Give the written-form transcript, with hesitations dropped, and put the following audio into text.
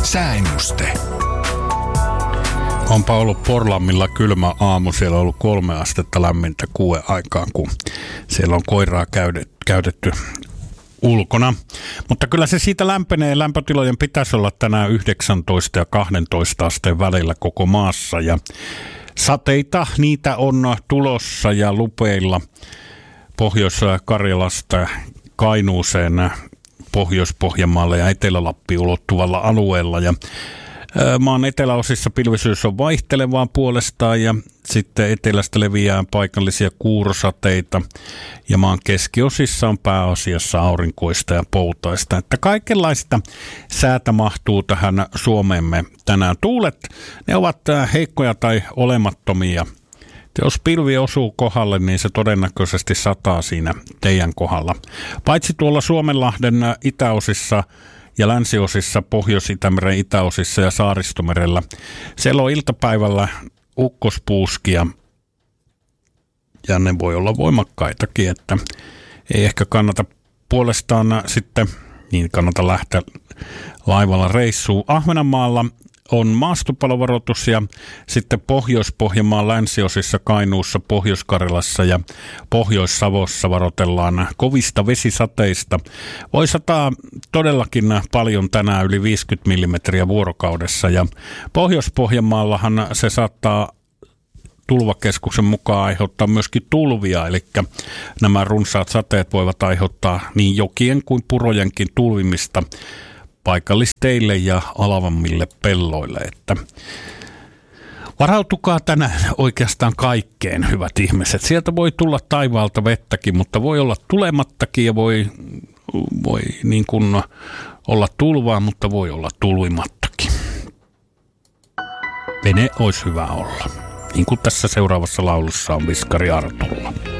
Sääennuste. Onpa ollut Porlammilla kylmä aamu. Siellä on ollut 3 astetta lämmintä 6 aikaan, kun siellä on koiraa käytetty ulkona. Mutta kyllä se siitä lämpenee. Lämpötilojen pitäisi olla tänään 19 ja 12 asteen välillä koko maassa. Ja sateita, niitä on tulossa ja lupeilla Pohjois-Karjalasta Kainuuseen, Pohjois-Pohjanmaalle ja Etelä-Lappiin ulottuvalla alueella. Ja maan eteläosissa pilvisyys on vaihtelevaa puolestaan ja sitten etelästä leviää paikallisia kuurosateita ja maan keskiosissa on pääasiassa aurinkoista ja poutaista. Että kaikenlaista säätä mahtuu tähän Suomeemme tänään. Tuulet, ne ovat heikkoja tai olemattomia. Jos pilvi osuu kohdalle, niin se todennäköisesti sataa siinä teidän kohdalla. Paitsi tuolla Suomenlahden itäosissa ja länsiosissa, Pohjois-Itämeren itäosissa ja Saaristomerellä. Siellä on iltapäivällä ukkospuuskia ja ne voi olla voimakkaitakin, että ei ehkä kannata puolestaan sitten, niin kannata lähteä laivalla reissuun. Ahvenanmaalla on maastopalovaroitus ja sitten Pohjois-Pohjanmaan länsiosissa, Kainuussa, Pohjois-Karjalassa ja Pohjois-Savossa varoitellaan kovista vesisateista. Voi sataa todellakin paljon tänään yli 50 millimetriä vuorokaudessa ja Pohjois-Pohjanmaallahan se saattaa tulvakeskuksen mukaan aiheuttaa myöskin tulvia, eli nämä runsaat sateet voivat aiheuttaa niin jokien kuin purojenkin tulvimista paikallisteille ja alavammille pelloille, että varautukaa tänään oikeastaan kaikkeen, hyvät ihmiset. Sieltä voi tulla taivaalta vettäkin, mutta voi olla tulemattakin ja voi niin kuin olla tulvaa, mutta voi olla tulvimattakin. Vene olisi hyvä olla, niin kuin tässä seuraavassa laulussa on Viskari Artulla.